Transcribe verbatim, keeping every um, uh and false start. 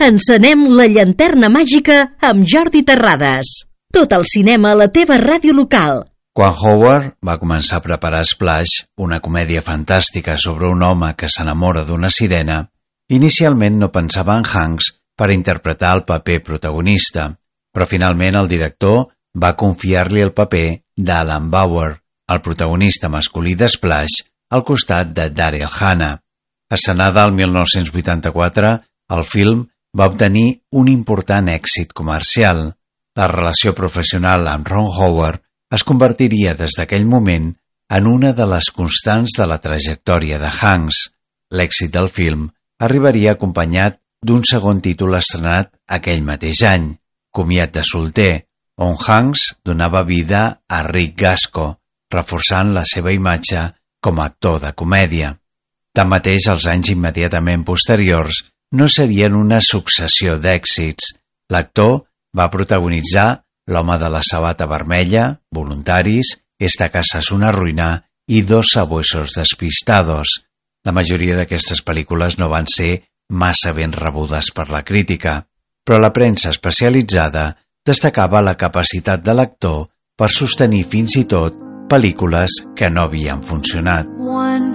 Encenem la llanterna màgica amb Jordi Terrades. Tot el cinema a la teva ràdio local. Quan Howard va començar a preparar Splash, una comèdia fantàstica sobre un home que s'enamora d'una sirena, inicialment no pensava en Hanks per interpretar el paper protagonista, però finalment el director va confiar-li el paper d'Alan Bauer, el protagonista masculí de Splash, al costat de Daryl Hannah. Escenada el mil nou-cents vuitanta-quatre, el film va obtenir un important èxit comercial. La relació professional amb Ron Howard es convertiria des d'aquell moment en una de les constants de la trajectòria de Hanks. L'èxit del film arribaria acompanyat d'un segon títol estrenat aquell mateix any, Comiat de solter, on Hanks donava vida a Rick Gasco, reforçant la seva imatge com a actor de comèdia. Tanmateix, els anys immediatament posteriors no serien una successió d'èxits. L'actor va protagonitzar L'home de la sabata vermella, Voluntaris, Esta casa és una ruïna i Dos sabuesos despistados. La majoria d'aquestes pel·lícules no van ser massa ben rebudes per la crítica, però la premsa especialitzada destacava la capacitat de l'actor per sostenir fins i tot pel·lícules que no havien funcionat. One